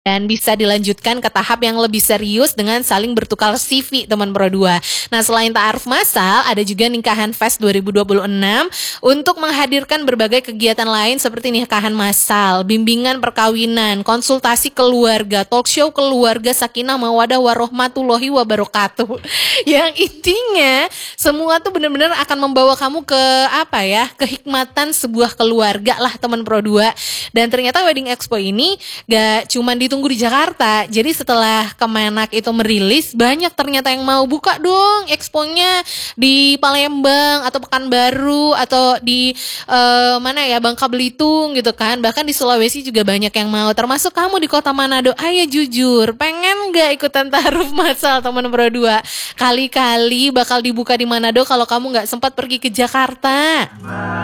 dan bisa dilanjutkan ke tahap yang lebih serius dengan saling bertukar CV teman Pro 2. Nah, selain ta'aruf massal, ada juga Nikahan Fest 2026 untuk menghadirkan berbagai kegiatan lain seperti nikahan massal, bimbingan perkawinan, konsultasi keluarga, talk show keluarga, sakinah mawadah warahmatullahi wabarakatuh. Yang intinya semua tuh benar-benar akan membawa kamu ke apa ya? Kehikmatan sebuah keluarga lah teman Pro 2. Dan ternyata Wedding Expo ini gak cuma ditunggu di Jakarta. Jadi setelah Kemenak itu merilis, banyak ternyata yang mau buka dong exponya di Palembang atau Pekanbaru atau di mana ya, Bangka Belitung gitu kan. Bahkan di Sulawesi juga banyak yang mau. Termasuk kamu di Kota Manado. Ayo jujur, pengen gak ikutan ta'aruf massal teman Pro 2? Kali-kali bakal dibuka di Manado kalau kamu gak sempat pergi ke Jakarta.